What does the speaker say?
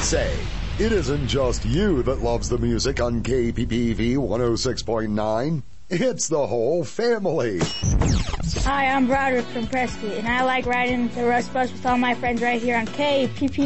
say, it isn't just you that loves the music on KPPV 106.9. It's the whole family. Hi, I'm Broderick from Prescott, and I like riding the Rust Bus with all my friends right here on KPPV